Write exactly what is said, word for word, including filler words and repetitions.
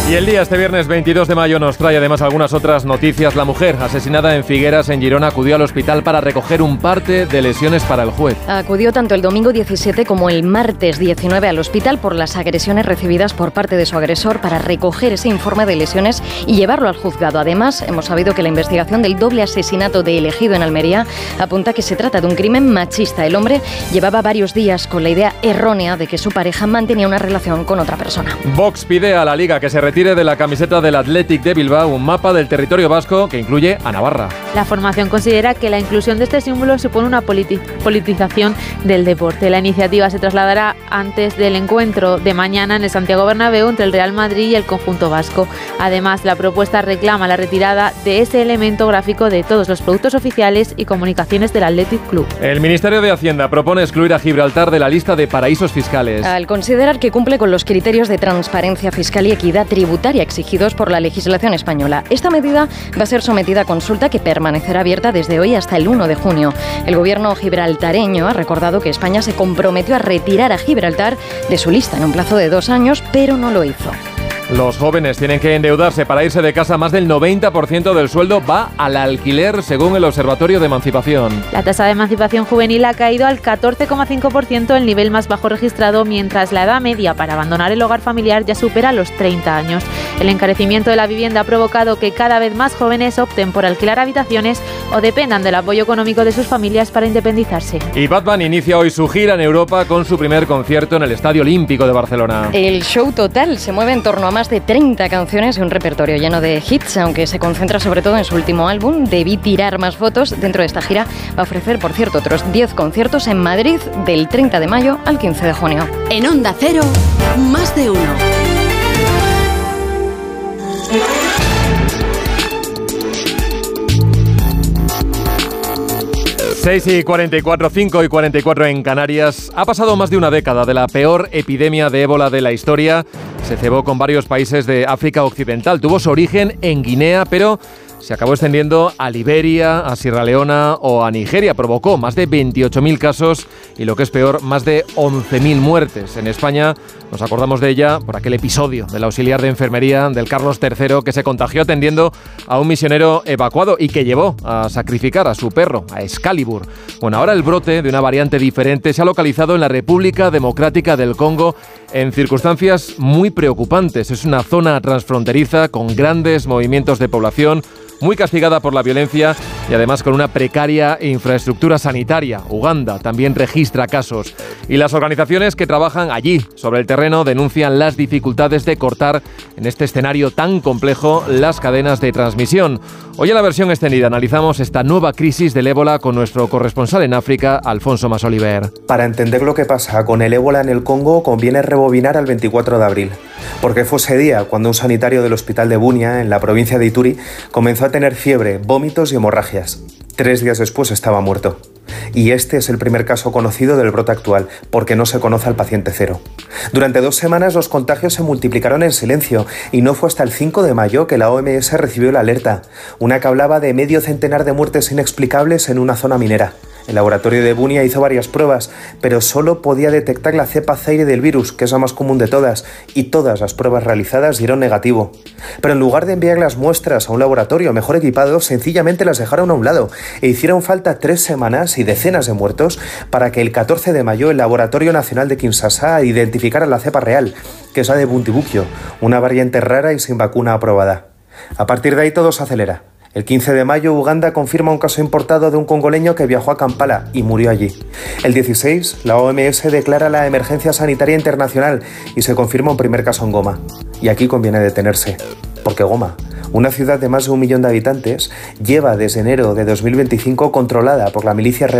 Y el día este viernes veintidós de mayo nos trae además algunas otras noticias. La mujer asesinada en Figueras, en Girona, acudió al hospital para recoger un parte de lesiones para el juez. Acudió tanto el domingo diecisiete como el martes diecinueve al hospital por las agresiones recibidas por parte de su agresor para recoger ese informe de lesiones y llevarlo al juzgado. Además, hemos sabido que la investigación del doble asesinato de Elegido en Almería apunta que se trata de un crimen machista. El hombre llevaba varios días con la idea errónea de que su pareja mantenía una relación con otra persona. Vox pide a la Liga que se retire de la camiseta del Athletic de Bilbao un mapa del territorio vasco que incluye a Navarra. La formación considera que la inclusión de este símbolo supone una politi- politización del deporte. La iniciativa se trasladará antes del encuentro de mañana en el Santiago Bernabéu entre el Real Madrid y el conjunto vasco. Además, la propuesta reclama la retirada de ese elemento gráfico de todos los productos oficiales y comunicaciones del Athletic Club. El Ministerio de Hacienda propone excluir a Gibraltar de la lista de paraísos fiscales. Al considerar que cumple con los criterios de transparencia fiscal y equidad tributaria exigidos por la legislación española. Esta medida va a ser sometida a consulta que permanecerá abierta desde hoy hasta el uno de junio. El gobierno gibraltareño ha recordado que España se comprometió a retirar a Gibraltar de su lista en un plazo de dos años, pero no lo hizo. Los jóvenes tienen que endeudarse para irse de casa. Más del noventa por ciento del sueldo va al alquiler, según el Observatorio de Emancipación. La tasa de emancipación juvenil ha caído al catorce coma cinco por ciento, el nivel más bajo registrado, mientras la edad media para abandonar el hogar familiar ya supera los treinta años. El encarecimiento de la vivienda ha provocado que cada vez más jóvenes opten por alquilar habitaciones o dependan del apoyo económico de sus familias para independizarse. Y Bad Bunny inicia hoy su gira en Europa con su primer concierto en el Estadio Olímpico de Barcelona. El show total se mueve en torno a más de treinta canciones y un repertorio lleno de hits, aunque se concentra sobre todo en su último álbum, Debí tirar más fotos. Dentro de esta gira va a ofrecer, por cierto, otros diez conciertos en Madrid del treinta de mayo al quince de junio. En Onda Cero, más de uno. seis y cuarenta y cuatro, cinco y cuarenta y cuatro en Canarias. Ha pasado más de una década de la peor epidemia de ébola de la historia. Se cebó con varios países de África Occidental. Tuvo su origen en Guinea, pero se acabó extendiendo a Liberia, a Sierra Leona o a Nigeria. Provocó más de veintiocho mil casos y, lo que es peor, más de once mil muertes. En España nos acordamos de ella por aquel episodio del auxiliar de enfermería del Carlos tercero que se contagió atendiendo a un misionero evacuado y que llevó a sacrificar a su perro, a Excalibur. Bueno, ahora el brote de una variante diferente se ha localizado en la República Democrática del Congo en circunstancias muy preocupantes. Es una zona transfronteriza con grandes movimientos de población, muy castigada por la violencia y además con una precaria infraestructura sanitaria. Uganda también registra casos. Y las organizaciones que trabajan allí, sobre el terreno, denuncian las dificultades de cortar, en este escenario tan complejo, las cadenas de transmisión. Hoy en la versión extendida analizamos esta nueva crisis del ébola con nuestro corresponsal en África, Alfonso Masoliver. Para entender lo que pasa con el ébola en el Congo, conviene rebobinar al veinticuatro de abril. Porque fue ese día cuando un sanitario del hospital de Bunia, en la provincia de Ituri, comenzó a tener fiebre, vómitos y hemorragias. Tres días después estaba muerto. Y este es el primer caso conocido del brote actual, porque no se conoce al paciente cero. Durante dos semanas los contagios se multiplicaron en silencio y no fue hasta el cinco de mayo que la O M S recibió la alerta, una que hablaba de medio centenar de muertes inexplicables en una zona minera. El laboratorio de Bunia hizo varias pruebas, pero solo podía detectar la cepa Zaire del virus, que es la más común de todas, y todas las pruebas realizadas dieron negativo. Pero en lugar de enviar las muestras a un laboratorio mejor equipado, sencillamente las dejaron a un lado e hicieron falta tres semanas y decenas de muertos para que el catorce de mayo el Laboratorio Nacional de Kinshasa identificara la cepa real, que es la de Bundibugyo, una variante rara y sin vacuna aprobada. A partir de ahí todo se acelera. El quince de mayo, Uganda confirma un caso importado de un congoleño que viajó a Kampala y murió allí. El dieciséis, la O M S declara la emergencia sanitaria internacional y se confirma un primer caso en Goma. Y aquí conviene detenerse, porque Goma, una ciudad de más de un millón de habitantes, lleva desde enero de dos mil veinticinco controlada por la milicia rebelde